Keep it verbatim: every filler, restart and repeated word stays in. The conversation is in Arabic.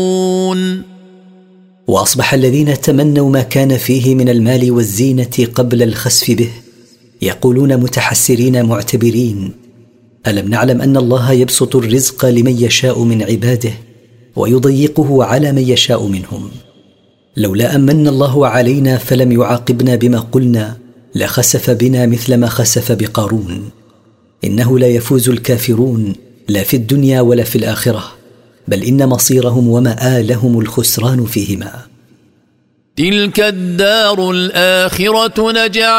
وأصبح الذين تمنوا ما كان فيه من المال والزينة قبل الخسف به يقولون متحسرين معتبرين: ألم نعلم أن الله يبسط الرزق لمن يشاء من عباده ويضيقه على من يشاء منهم؟ لولا أمن الله علينا فلم يعاقبنا بما قلنا لخسف بنا مثل ما خسف بقارون. إنه لا يفوز الكافرون لا في الدنيا ولا في الآخرة، بل إن مصيرهم ومآلهم الخسران فيهما. تلك الدار الآخرة نجعل